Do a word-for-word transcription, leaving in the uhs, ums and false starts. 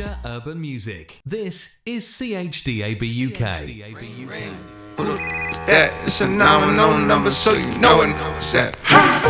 Future Urban Music. This is C H D A B U K. Who the f- is that? It's an unknown number, so you know it. It's that.